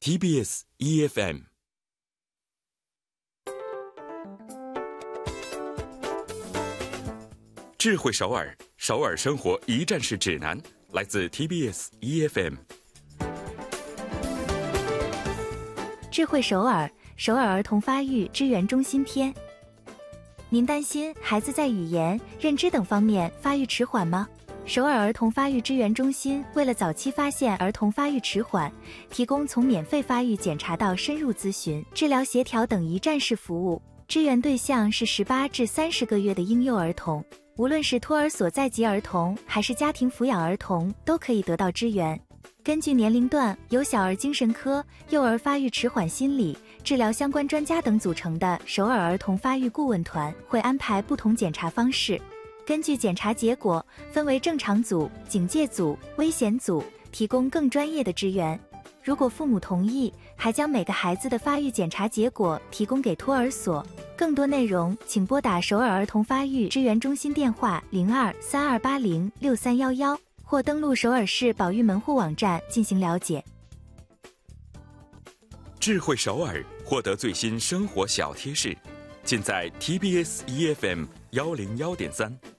TBS EFM。智慧首尔，首尔生活一站式指南，来自 TBS EFM。 智慧首尔，首尔儿童发育支援中心篇。您担心孩子在语言、认知等方面发育迟缓吗？首尔儿童发育支援中心为了早期发现儿童发育迟缓，提供从免费发育检查到深入咨询、治疗协调等一站式服务。支援对象是18至30个月的婴幼儿童，无论是托儿所在籍儿童还是家庭抚养儿童都可以得到支援。根据年龄段，由小儿精神科、幼儿发育迟缓心理、治疗相关专家等组成的首尔儿童发育顾问团会安排不同检查方式，根据检查结果分为正常组、警戒组、危险组，提供更专业的支援。如果父母同意，还将每个孩子的发育检查结果提供给托儿所。更多内容请拨打首尔儿童发育支援中心电话02-3280-6311，或登录首尔市保育门户网站进行了解。 智慧首尔，获得最新生活小贴士，尽在 TBS EFM 101.3。